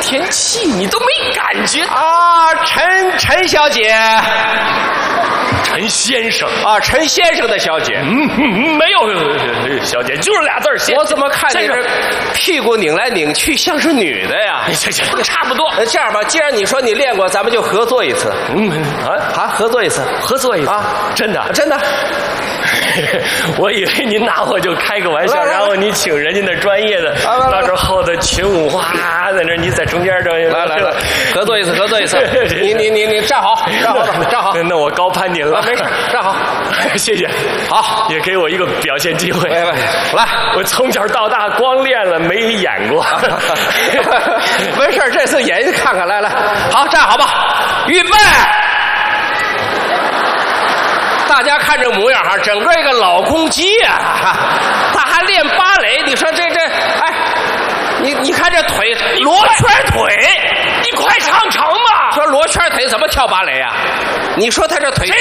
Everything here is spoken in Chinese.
天气，你都没感觉啊？陈小姐， 陈先生啊，陈先生的小姐。 没有小姐，就是俩字儿。 我怎么看你这屁股拧来拧去，像是女的呀？ 差不多。 这样吧，既然你说你练过，咱们就合作一次。合作一次， 合作一次啊！ 真的， 真的。 我以为您拿我就开个玩笑，然后你请人家那专业的，到时候后头群舞哗在那，你在中间这来，合作一次，合作一次。你站好，站好。 那我高攀您了， 没事，站好， 谢谢。 好， 也给我一个表现机会。 来， 我从小到大光练了，没演过。 没事，这次演看看。来，好，站好吧，预备。大家看这模样哈，整个一个老公鸡呀，他还练芭蕾。你说这，哎，你看这腿罗圈腿， 你快上场吧！ 说罗圈腿怎么跳芭蕾啊？你说他这腿。